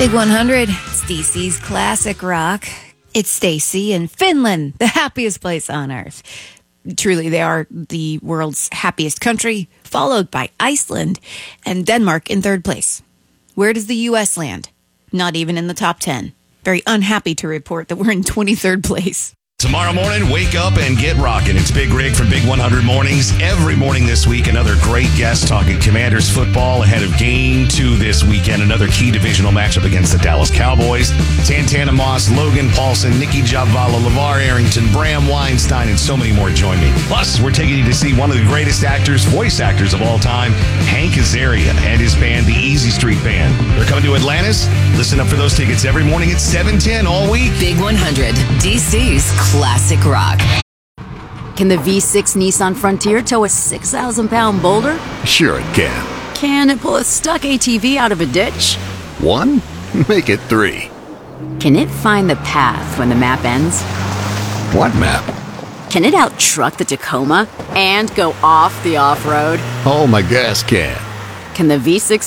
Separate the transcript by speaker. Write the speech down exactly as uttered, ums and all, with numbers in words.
Speaker 1: Big one hundred, it's D C's classic rock. It's Stacy in Finland, the happiest place on earth. Truly, they are the world's happiest country, followed by Iceland and Denmark in third place. Where does the U S land? Not even in the top ten. Very unhappy to report that we're in twenty-third place.
Speaker 2: Tomorrow morning, wake up and get rocking. It's Big Rig from Big one hundred Mornings. Every morning this week, another great guest talking Commanders football ahead of game two this weekend. Another key divisional matchup against the Dallas Cowboys. Santana Moss, Logan Paulson, Nikki Jabvala, LeVar Arrington, Bram Weinstein, and so many more join me. Plus, we're taking you to see one of the greatest actors, voice actors of all time, Hank Azaria, and his band, the Easy Street Band. They're coming to Atlantis. Listen up for those tickets every morning at seven ten all week.
Speaker 3: Big one hundred, D C's classic rock.
Speaker 4: Can the V six Nissan Frontier tow a six thousand pound boulder?
Speaker 5: Sure it can.
Speaker 4: Can it pull a stuck A T V out of a ditch?
Speaker 5: One? Make it three.
Speaker 4: Can it find the path when the map ends?
Speaker 5: What map?
Speaker 4: Can it out-truck the Tacoma and go off the off-road?
Speaker 5: Oh, my gas can.
Speaker 4: Can the V six